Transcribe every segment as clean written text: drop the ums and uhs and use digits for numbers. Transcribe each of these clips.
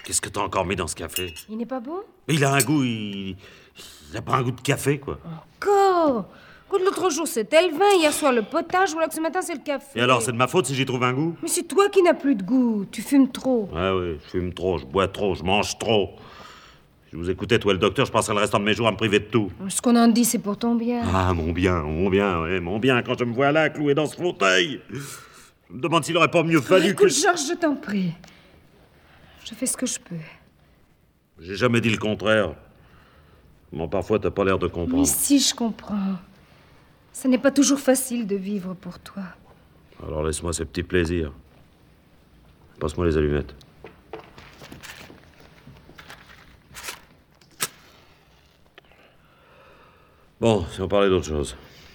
Qu'est-ce que t'as encore mis dans ce café? Il n'est pas bon? Il a un goût, il a pas un goût de café, quoi. Encore? Écoute, l'autre jour c'était le vin, hier soir le potage, voilà que ce matin c'est le café. Et alors, c'est de ma faute si j'y trouve un goût? Mais c'est toi qui n'as plus de goût, tu fumes trop. Ah oui, je fume trop, je bois trop, je mange trop. Si je vous écoutais, toi et le docteur, je passerais le restant de mes jours à me priver de tout. Ce qu'on en dit, c'est pour ton bien. Ah, mon bien, ouais, mon bien, quand je me vois là, cloué dans ce fauteuil. Je me demande s'il aurait pas mieux fallu Écoute, que... Georges, je t'en prie. Je fais ce que je peux. J'ai jamais dit le contraire. Bon, parfois, t'as pas l'air de comprendre. Mais si, je comprends. Ce n'est pas toujours facile de vivre pour toi. Alors laisse-moi ces petits plaisirs. Passe-moi les allumettes. Bon, si on parlait d'autre chose.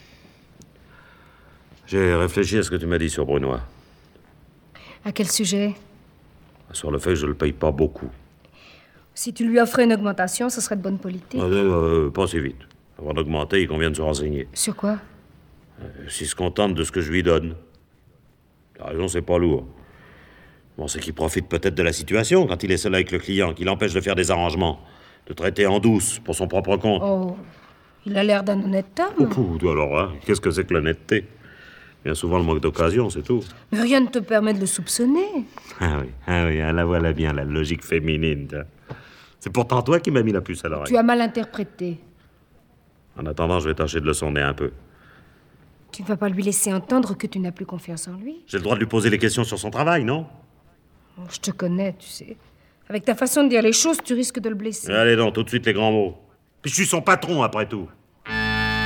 J'ai réfléchi à ce que tu m'as dit sur Brunois. À quel sujet? Sur le fait que je le paye pas beaucoup. Si tu lui offrais une augmentation, ce serait de bonne politique. Pas si vite. Avant d'augmenter, il convient de se renseigner. Sur quoi? S'il se contente de ce que je lui donne. La raison, c'est pas lourd. Bon, c'est qu'il profite peut-être de la situation quand il est seul avec le client, qu'il l'empêche de faire des arrangements, de traiter en douce pour son propre compte. Oh, il a l'air d'un honnête homme. Alors, hein, qu'est-ce que c'est que l'honnêteté? Bien souvent le manque d'occasion, c'est tout. Mais rien ne te permet de le soupçonner. Ah oui, la voilà bien, la logique féminine. C'est pourtant toi qui m'as mis la puce à l'oreille. Tu as mal interprété. En attendant, je vais tâcher de le sonder un peu. Tu ne vas pas lui laisser entendre que tu n'as plus confiance en lui. J'ai le droit de lui poser les questions sur son travail, non? Oh, je te connais, tu sais. Avec ta façon de dire les choses, tu risques de le blesser. Allez donc, tout de suite les grands mots. Puis je suis son patron, après tout.